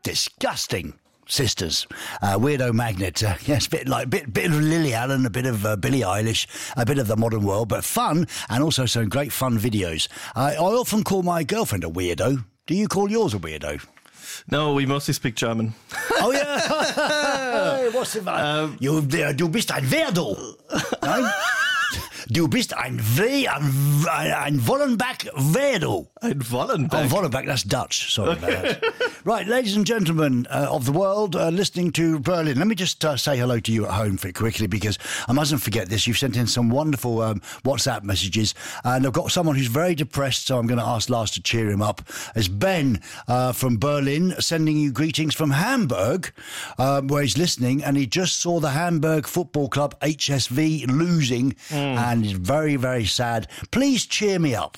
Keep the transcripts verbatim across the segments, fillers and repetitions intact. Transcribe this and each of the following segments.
Disgusting. Sisters, uh, Weirdo Magnet. Uh, yes, bit like bit bit of Lily Allen, a bit of uh, Billie Eilish, a bit of the modern world, but fun and also some great fun videos. Uh, I often call my girlfriend a weirdo. Do you call yours a weirdo? No, we mostly speak German. Oh yeah. Hey, what's it? Um, you, uh, du bist ein Weirdo. No? Du bist ein We, ein, ein Wollenbach-Weirdo. Ein Wollenbach? Oh, Wollenbach, that's Dutch. Sorry about that. Right, ladies and gentlemen uh, of the world uh, listening to Berlin, let me just uh, say hello to you at home very quickly, because I mustn't forget this. You've sent in some wonderful um, WhatsApp messages, and I've got someone who's very depressed, so I'm going to ask Lars to cheer him up. It's Ben uh, from Berlin sending you greetings from Hamburg, um, where he's listening, and he just saw the Hamburg Football Club, H S V, losing, mm. and he's very, very sad. Please cheer me up.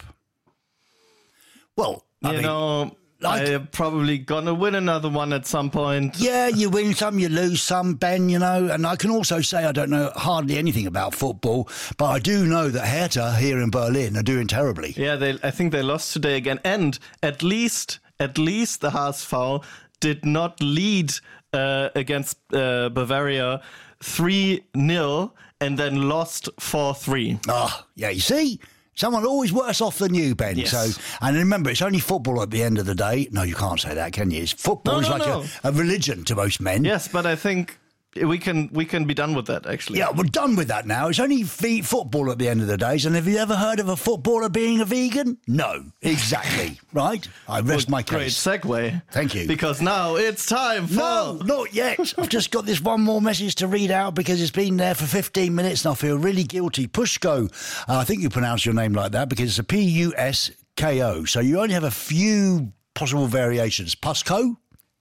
Well, I you mean, know, like, I'm probably gonna win another one at some point. Yeah, you win some, you lose some, Ben, you know. And I can also say I don't know hardly anything about football, but I do know that Hertha here in Berlin are doing terribly. Yeah, they. I think they lost today again. And at least, at least the H S V did not lead uh, against uh, Bavaria three nil and then lost four three. Oh, yeah, you see? Someone always worse off than you, Ben. Yes. So, and remember, it's only football at the end of the day. No, you can't say that, can you? It's football No, is no, like no. A, a religion to most men. Yes, but I think we can we can be done with that, actually. Yeah, we're done with that now. It's only v- football at the end of the days. And have you ever heard of a footballer being a vegan? No, exactly. Right? I rest Well, my case. Great segue. Thank you. Because now it's time for... No, not yet. I've just got this one more message to read out because it's been there for fifteen minutes and I feel really guilty. Pushko, uh, I think you pronounce your name like that because it's a P U S K O. So you only have a few possible variations. Pushko,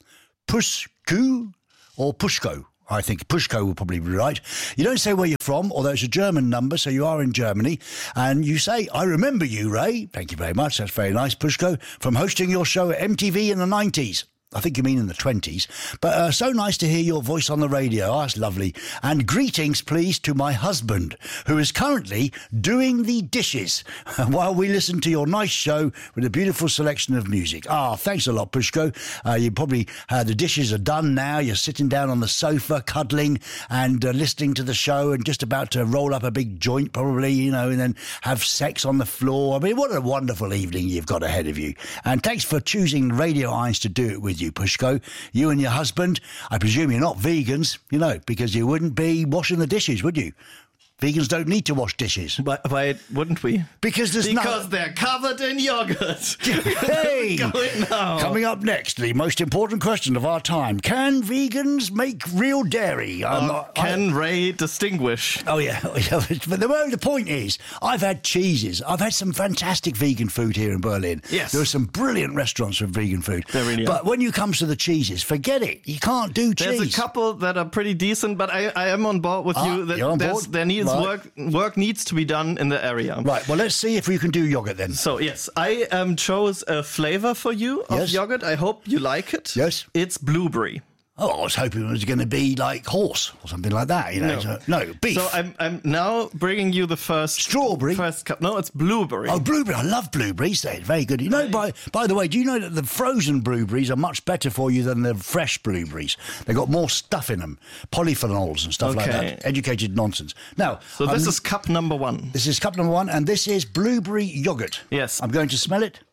Pushku, or Pushko. I think Pushko will probably be right. You don't say where you're from, although it's a German number, so you are in Germany. And you say, I remember you, Ray. Thank you very much. That's very nice, Pushko, from hosting your show at M T V in the nineties. I think you mean in the twenties. But uh, so nice to hear your voice on the radio. Oh, that's lovely. And greetings, please, to my husband, who is currently doing the dishes while we listen to your nice show with a beautiful selection of music. Ah, thanks a lot, Pushko. Uh, you probably, uh, the dishes are done now. You're sitting down on the sofa, cuddling and uh, listening to the show and just about to roll up a big joint, probably, you know, and then have sex on the floor. I mean, what a wonderful evening you've got ahead of you. And thanks for choosing Radio Irons to do it with you. You, Pushko, you and your husband. I presume you're not vegans, you know, because you wouldn't be washing the dishes, would you? Vegans don't need to wash dishes. Why, why wouldn't we? Because there's Because no... they're covered in yogurt. Hey! Going now. Coming up next, the most important question of our time. Can vegans make real dairy? Um, uh, can I... Ray distinguish? Oh, yeah. But the, the point is, I've had cheeses. I've had some fantastic vegan food here in Berlin. Yes. There are some brilliant restaurants for vegan food. There really but are. when you come to the cheeses, forget it. You can't do cheese. There's a couple that are pretty decent, but I, I am on board with ah, you. That you're on board? there needs right. work. Work needs to be done in the area. Right, well, let's see if we can do yogurt then. So, yes, I um, chose a flavor for you of yes. yogurt. I hope you like it. Yes. It's blueberry. Oh, I was hoping it was going to be like horse or something like that, you know. No, so, no beef. So I'm I'm now bringing you the first strawberry. First cup. No, it's blueberry. Oh, blueberry! I love blueberries. They're very good. You know, by by the way, do you know that the frozen blueberries are much better for you than the fresh blueberries? They've got more stuff in them, polyphenols and stuff okay. like that. Educated nonsense. Now, so this um, is cup number one. This is cup number one, and this is blueberry yogurt. Yes, I'm going to smell it.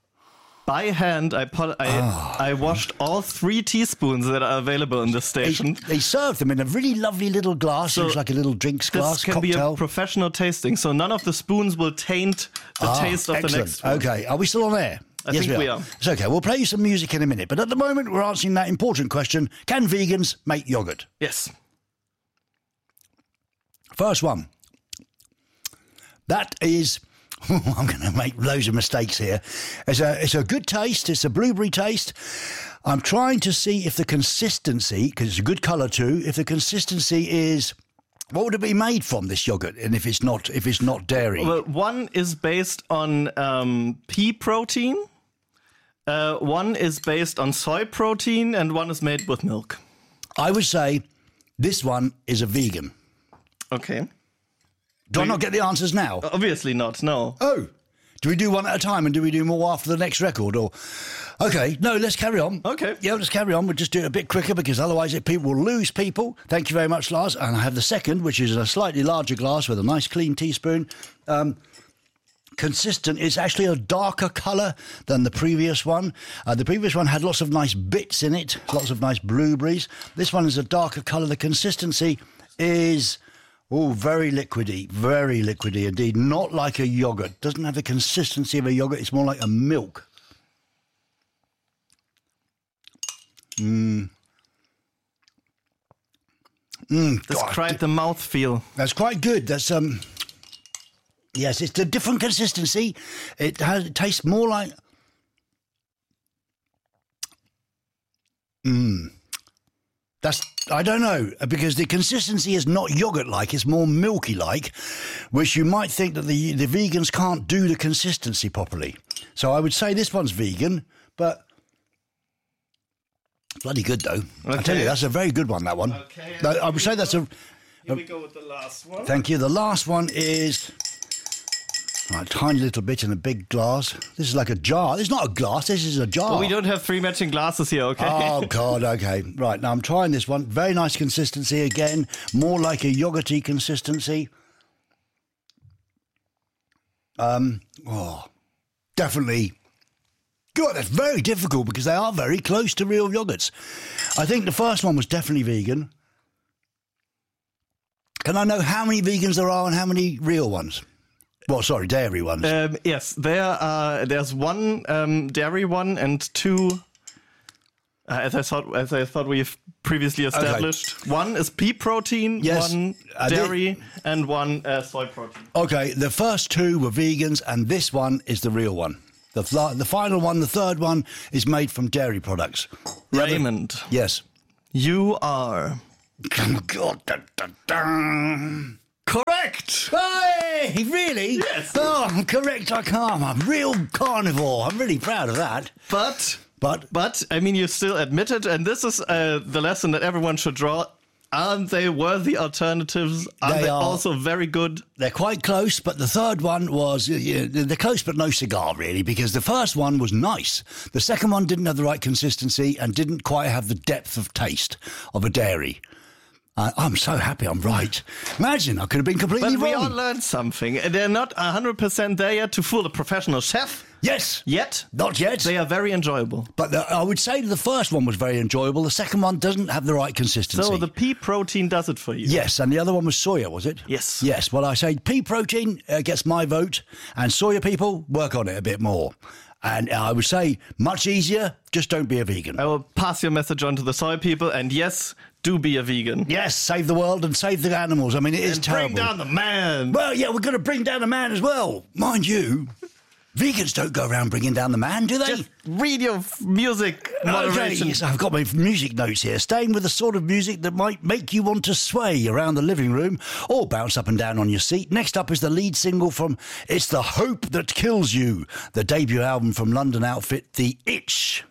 By hand, I put, I, oh. I washed all three teaspoons that are available in this station. They, they serve them in a really lovely little glass. So looks like a little drinks glass. This can cocktail. be a professional tasting, so none of the spoons will taint the ah, taste of excellent. the next one. Okay, are we still on air? I yes, think we we are. are. It's okay. We'll play you some music in a minute, but at the moment we're answering that important question: can vegans make yogurt? Yes. First one. That is. I'm going to make loads of mistakes here. It's a, it's a good taste. It's a blueberry taste. I'm trying to see if the consistency, because it's a good colour too, if the consistency is, what would it be made from, this yogurt? And if it's not, if it's not dairy? Well, one is based on um, pea protein. Uh, one is based on soy protein, and one is made with milk. I would say this one is a vegan. Okay. Do I not get the answers now? Obviously not, no. Oh. Do we do one at a time and do we do more after the next record? Or okay, no, let's carry on. Okay. Yeah, let's carry on. We'll just do it a bit quicker because otherwise it, people will lose people. Thank you very much, Lars. And I have the second, which is a slightly larger glass with a nice clean teaspoon. Um, consistent. It's actually a darker colour than the previous one. Uh, the previous one had lots of nice bits in it, lots of nice blueberries. This one is a darker colour. The consistency is, oh, very liquidy, very liquidy indeed. Not like a yoghurt. Doesn't have the consistency of a yoghurt. It's more like a milk. Mmm. Mm, Describe God. the mouthfeel. That's quite good. That's um. Yes, it's a different consistency. It has it tastes more like. Mmm. That's I don't know because the consistency is not yogurt-like; it's more milky-like, which you might think that the the vegans can't do the consistency properly. So I would say this one's vegan, but. Bloody good, though. Okay. I tell you, that's a very good one, that one. Okay. No, I would say that's a... Here we go with the last one. Thank you. The last one is a tiny little bit in a big glass. This is like a jar. This is not a glass. This is a jar. Well, we don't have three matching glasses here, okay? Oh, God, okay. Right, now I'm trying this one. Very nice consistency again. More like a yoghurty consistency. Um, oh, definitely... God, that's very difficult because they are very close to real yogurts. I think the first one was definitely vegan. Can I know how many vegans there are and how many real ones? Well, sorry, dairy ones. Um, yes, there are. There's one um, dairy one and two. Uh, as I thought, as I thought we've previously established, okay. One is pea protein, yes, one dairy, and one uh, soy protein. Okay, the first two were vegans, and this one is the real one. The, the final one, the third one, is made from dairy products. The Raymond. Other, yes. You are... God, da, da, da. Correct! Hey, really? Yes. Oh, I'm correct, I can't. I'm a real carnivore. I'm really proud of that. But... But... But, I mean, you still admit it, and this is uh, the lesson that everyone should draw. Aren't they worthy alternatives? Aren't they, they are, also very good? They're quite close, but the third one was... Uh, they're close, but no cigar, really, because the first one was nice. The second one didn't have the right consistency and didn't quite have the depth of taste of a dairy. Uh, I'm so happy I'm right. Imagine, I could have been completely but wrong. But we all learned something. They're not one hundred percent there yet to fool a professional chef. Yes. Yet. Not yet. They are very enjoyable. But the, I would say the first one was very enjoyable. The second one doesn't have the right consistency. So the pea protein does it for you? Yes, and the other one was soya, was it? Yes. Yes, well, I say pea protein uh, gets my vote, and soya people, work on it a bit more. And I would say, much easier, just don't be a vegan. I will pass your message on to the soy people, and yes, do be a vegan. Yes, save the world and save the animals. I mean, it is and terrible. Bring down the man. Well, yeah, we're going to bring down the man as well. Mind you, vegans don't go around bringing down the man, do they? Just read your music moderation. Okay, yes, I've got my music notes here. Staying with the sort of music that might make you want to sway around the living room or bounce up and down on your seat. Next up is the lead single from It's the Hope That Kills You, the debut album from London outfit The Itch.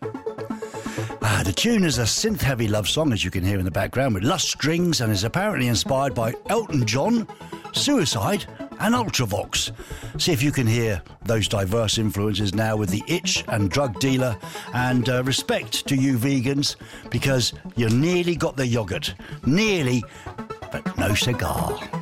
Ah, the tune is a synth-heavy love song, as you can hear in the background, with lush strings and is apparently inspired by Elton John, Suicide and Ultravox. See if you can hear those diverse influences now with The Itch and Drug Dealer, and uh, respect to you vegans, because you nearly got the yoghurt. Nearly, but no cigar.